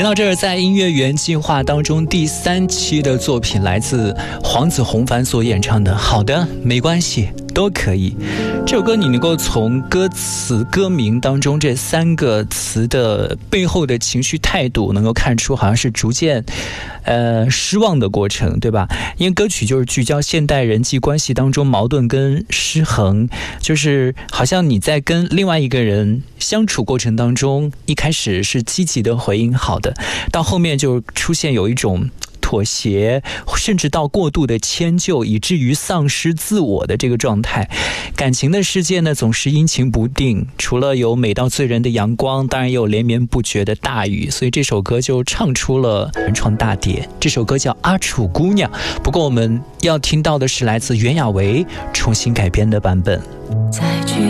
到这儿，在音乐原计划当中第3期的作品来自黄子弘凡所演唱的《好的没关系都可以》。这首歌你能够从歌词歌名当中这3个词的背后的情绪态度能够看出，好像是逐渐失望的过程，对吧？因为歌曲就是聚焦现代人际关系当中矛盾跟失衡，就是好像你在跟另外一个人相处过程当中，一开始是积极的回应好的，到后面就出现有一种妥协，甚至到过度的迁就，以至于丧失自我的这个状态。感情的世界呢，总是阴晴不定，除了有美到醉人的阳光，当然也有连绵不绝的大雨，所以这首歌就唱出了原创大碟。这首歌叫《阿楚姑娘》，不过我们要听到的是来自袁娅维重新改编的版本。